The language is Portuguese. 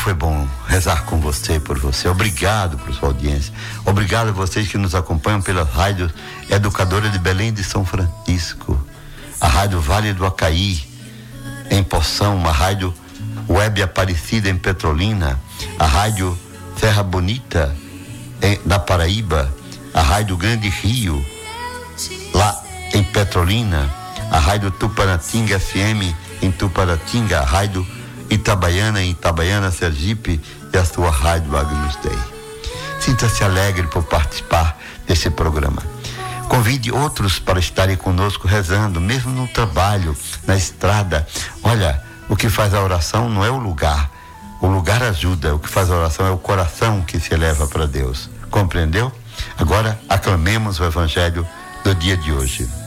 foi bom rezar com você, por você. Obrigado por sua audiência. Obrigado a vocês que nos acompanham pela Rádio Educadora de Belém de São Francisco, a Rádio Vale do Acaí, em Poção, a Rádio Web Aparecida em Petrolina, a Rádio Serra Bonita na Paraíba, a Rádio Grande Rio, lá em Petrolina, a Rádio Tupanatinga FM em Tupanatinga, a Rádio Itabaiana em Itabaiana, Sergipe, e a sua Rádio Agnus Dei. Sinta-se alegre por participar desse programa. Convide outros para estarem conosco rezando, mesmo no trabalho, na estrada. Olha, o que faz a oração não é o lugar ajuda, o que faz a oração é o coração que se eleva para Deus. Compreendeu? Agora aclamemos o Evangelho do dia de hoje.